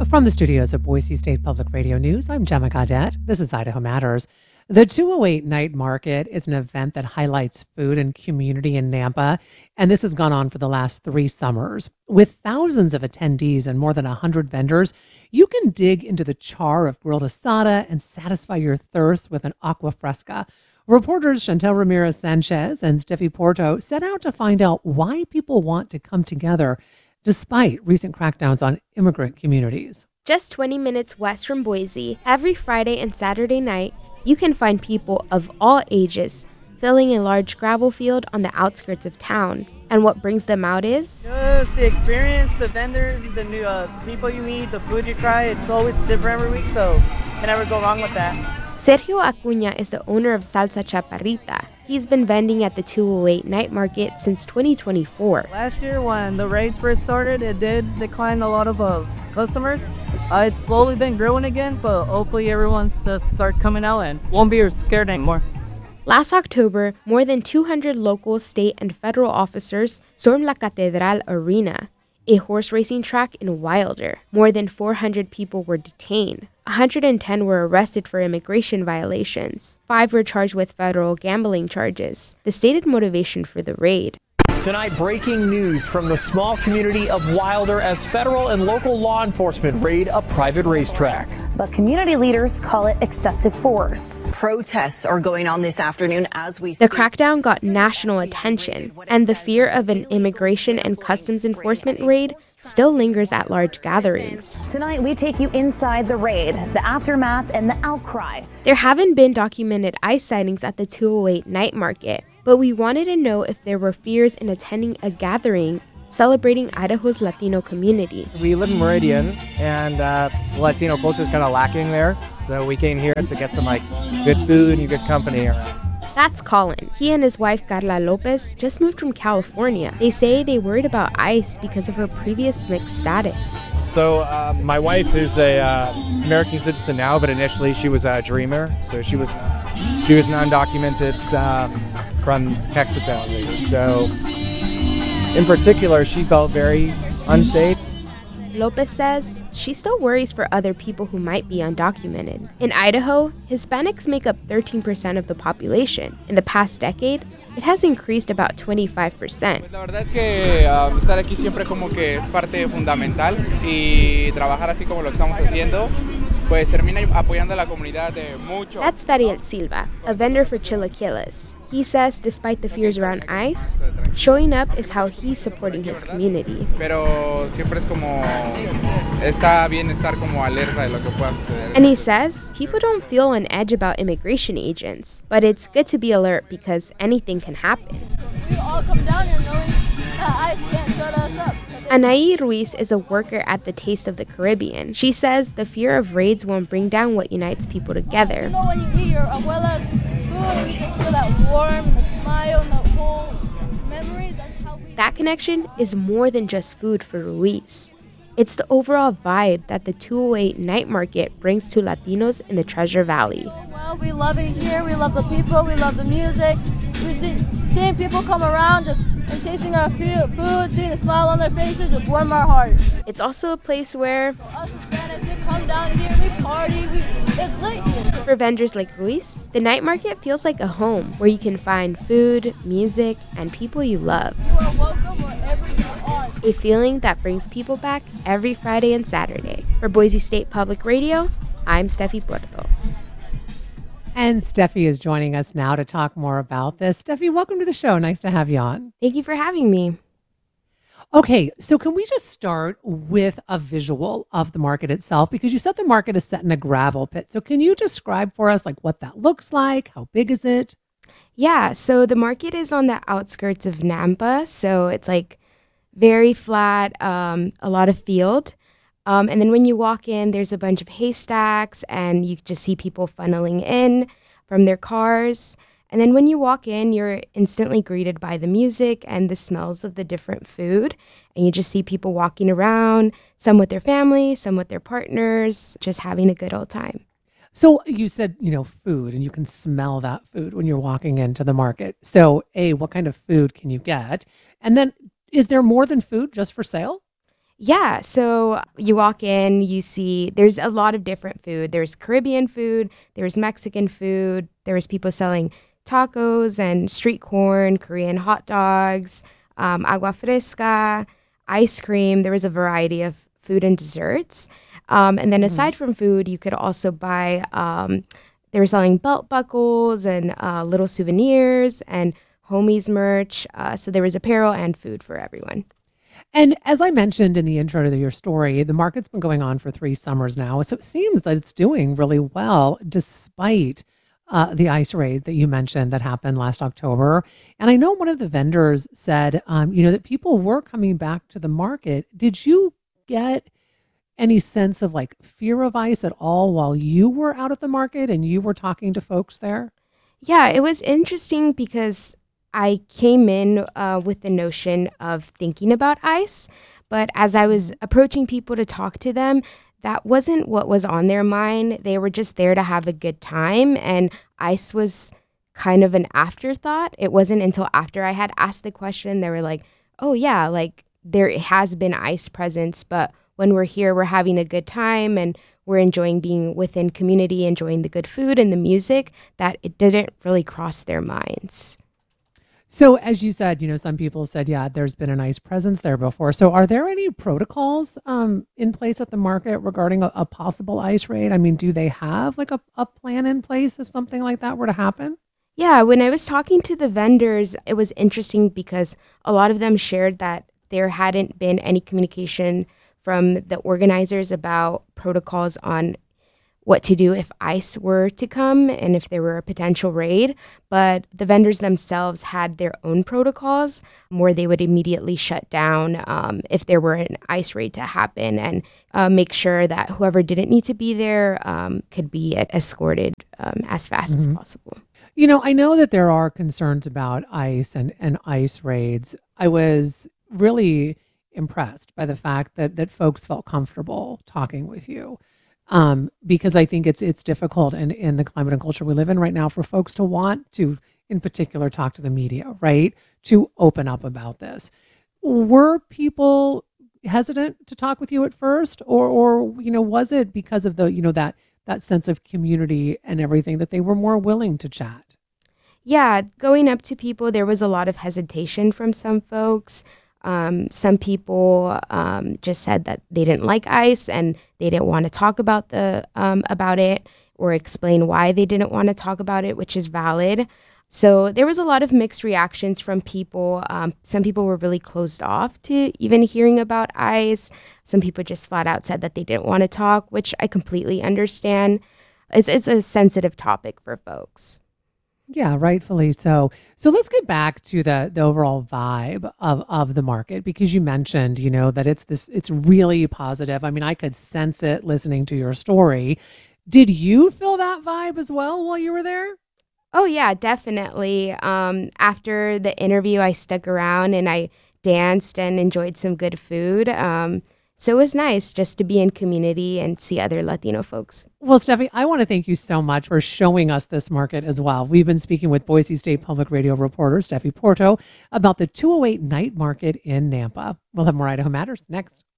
From the studios of Boise State Public Radio News, I'm Gemma Gaudette. This is Idaho Matters. The 208 Night Market is an event that highlights food and community in Nampa, and this has gone on for the last 3 summers. With thousands of attendees and more than 100 vendors, you can dig into the char of grilled asada and satisfy your thirst with an aqua fresca. Reporters Chantel Ramirez Sanchez and Steffi Porto set out to find out why people want to come together despite recent crackdowns on immigrant communities. Just 20 minutes west from Boise, every Friday and Saturday night, you can find people of all ages filling a large gravel field on the outskirts of town. And what brings them out is just the experience, the vendors, the new people you meet, the food you try. It's always different every week, so you can never go wrong with that. Sergio Acuña is the owner of Salsa Chaparrita. He's been vending at the 208 Night Market since 2024. Last year, when the raids first started, it did decline a lot of customers. It's slowly been growing again, but hopefully everyone's just start coming out and won't be scared anymore. Last October, more than 200 local, state, and federal officers stormed La Catedral Arena, a horse racing track in Wilder. More than 400 people were detained. 110 were arrested for immigration violations. 5 were charged with federal gambling charges. The stated motivation for the raid. Tonight, breaking news from the small community of Wilder as federal and local law enforcement raid a private racetrack. But community leaders call it excessive force. Protests are going on this afternoon as we speak. The crackdown got national attention, and the fear of an immigration and customs enforcement raid still lingers at large gatherings. Tonight, we take you inside the raid, the aftermath, and the outcry. There haven't been documented ICE sightings at the 208 Night Market, but we wanted to know if there were fears in attending a gathering celebrating Idaho's Latino community. We live in Meridian, and Latino culture is kind of lacking there, so we came here to get some good food and good company around. That's Colin. He and his wife Carla Lopez just moved from California. They say they worried about ICE because of her previous mixed status. So my wife is a American citizen now, but initially she was a dreamer, so she was an undocumented from Mexico. So in particular, she felt very unsafe. Lopez says she still worries for other people who might be undocumented. In Idaho, Hispanics make up 13% of the population. In the past decade, it has increased about 25%. La verdad es que estar aquí siempre como que es parte fundamental y trabajar así como lo estamos haciendo, pues termina apoyando a la comunidad de mucho. That's Dariel Silva, a vendor for Chilaquiles. He says despite the fears around ICE, showing up is how he's supporting his community. Pero siempre es como está bien estar como alerta de lo que pueda suceder. And he says people don't feel on edge about immigration agents, but it's good to be alert because anything can happen. We all come down here knowing that ICE can't shut us up. Anaí Ruiz is a worker at the Taste of the Caribbean. She says the fear of raids won't bring down what unites people together. You know, when you eat your abuela's food, you just feel that warm and the smile and the whole memories. That's how we... That connection is more than just food for Ruiz. It's the overall vibe that the 208 Night Market brings to Latinos in the Treasure Valley. Well, we love it here. We love the people. We love the music. We seeing people come around just and tasting our food, seeing a smile on their faces, just warm our hearts. It's also a place where For us Hispanics, we come down here, we party, it's lit here. for vendors like Ruiz, the night market feels like a home where you can find food, music, and people you love. You are welcome wherever you are. A feeling that brings people back every Friday and Saturday. For Boise State Public Radio, I'm Steffi Porto. And Steffi is joining us now to talk more about this. Steffi, welcome to the show. Nice to have you on. Thank you for having me. Okay, so can we just start with a visual of the market itself? Because you said the market is set in a gravel pit. So can you describe for us what that looks like? How big is it? Yeah, so the market is on the outskirts of Nampa. So it's very flat, a lot of field. And then when you walk in, there's a bunch of haystacks and you just see people funneling in from their cars. And then when you walk in, you're instantly greeted by the music and the smells of the different food. And you just see people walking around, some with their family, some with their partners, just having a good old time. So you said, food, and you can smell that food when you're walking into the market. So what kind of food can you get? And then is there more than food just for sale? Yeah, so you walk in, you see there's a lot of different food. There's Caribbean food, there's Mexican food, there's people selling tacos and street corn, Korean hot dogs, agua fresca, ice cream. There was a variety of food and desserts. And then aside from food, you could also buy, they were selling belt buckles and little souvenirs and homies merch. So there was apparel and food for everyone. And as I mentioned in the intro to your story, the market's been going on for 3 summers now. So it seems that it's doing really well despite the ICE raid that you mentioned that happened last October. And I know one of the vendors said, that people were coming back to the market. Did you get any sense of like fear of ICE at all while you were out at the market and you were talking to folks there? Yeah, it was interesting because I came in with the notion of thinking about ICE, but as I was approaching people to talk to them, that wasn't what was on their mind. They were just there to have a good time, and ICE was kind of an afterthought. It wasn't until after I had asked the question, they were like, oh yeah, like there has been ICE presence, but when we're here, we're having a good time and we're enjoying being within community, enjoying the good food and the music, that it didn't really cross their minds. So as you said, some people said, yeah, there's been a nice presence there before. So are there any protocols in place at the market regarding a possible ICE raid? I mean, do they have like a plan in place if something like that were to happen? Yeah, when I was talking to the vendors, it was interesting because a lot of them shared that there hadn't been any communication from the organizers about protocols on what to do if ICE were to come and if there were a potential raid. But the vendors themselves had their own protocols where they would immediately shut down if there were an ICE raid to happen and make sure that whoever didn't need to be there could be escorted as fast as possible. I know that there are concerns about ICE and ICE raids. I was really impressed by the fact that folks felt comfortable talking with you. Because I think it's difficult in the climate and culture we live in right now for folks to want to, in particular, talk to the media, right? To open up about this. Were people hesitant to talk with you at first, or was it because of the that sense of community and everything that they were more willing to chat? Yeah, going up to people, there was a lot of hesitation from some folks. Some people just said that they didn't like ICE and they didn't want to talk about it or explain why they didn't want to talk about it, which is valid. So there was a lot of mixed reactions from people. Some people were really closed off to even hearing about ICE. Some people just flat out said that they didn't want to talk, which I completely understand. It's a sensitive topic for folks. Yeah, rightfully so. So let's get back to the overall vibe of the market, because you mentioned, that it's really positive. I mean, I could sense it listening to your story. Did you feel that vibe as well while you were there? Oh yeah, definitely. After the interview, I stuck around and I danced and enjoyed some good food. So it was nice just to be in community and see other Latino folks. Well, Steffi, I want to thank you so much for showing us this market as well. We've been speaking with Boise State Public Radio reporter Steffi Porto about the 208 Night Market in Nampa. We'll have more Idaho Matters next.